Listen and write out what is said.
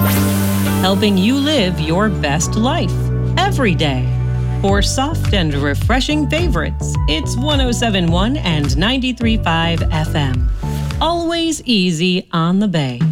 Helping you live your best life every day. For soft and refreshing favorites, it's 107.1 and 93.5 FM. Always easy on the Bay.